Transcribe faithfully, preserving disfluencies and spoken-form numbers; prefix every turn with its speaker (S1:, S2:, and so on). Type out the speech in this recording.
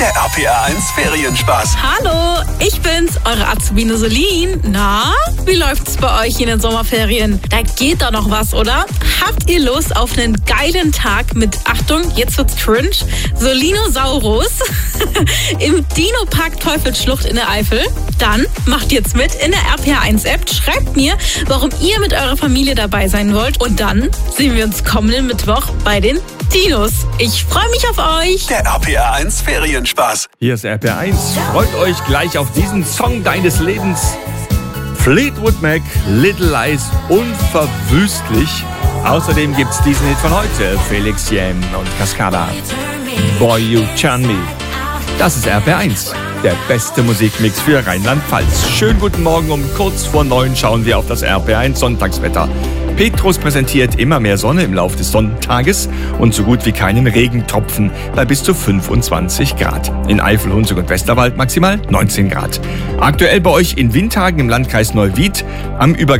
S1: Der R P R eins Ferienspaß.
S2: Hallo, ich bin's, eure Azubine Solin. Na, wie läuft's bei euch in den Sommerferien? Da geht doch noch was, oder? Habt ihr Lust auf einen geilen Tag mit, Achtung, jetzt wird's cringe, Solinosaurus im Dino-Park Teufelsschlucht in der Eifel? Dann macht jetzt mit in der R P R eins App, schreibt mir, warum ihr mit eurer Familie dabei sein wollt und dann sehen wir uns kommenden Mittwoch bei den Dinos. Ich freue mich auf euch.
S1: Der R P R eins Ferienspaß.
S3: Hier ist R P R eins. Freut euch gleich auf diesen Song deines Lebens. Fleetwood Mac, Little Lies, unverwüstlich. Außerdem gibt's diesen Hit von heute, Felix Jähn und Cascada. Boy, You Turn Me. Das ist R P R eins, der beste Musikmix für Rheinland-Pfalz. Schönen guten Morgen, um kurz vor neun schauen wir auf das R P R eins Sonntagswetter. Petrus präsentiert immer mehr Sonne im Laufe des Sonntages und so gut wie keinen Regentropfen bei bis zu fünfundzwanzig Grad. In Eifel, Hunsrück und Westerwald maximal neunzehn Grad. Aktuell bei euch in Windhagen im Landkreis Neuwied am Übergang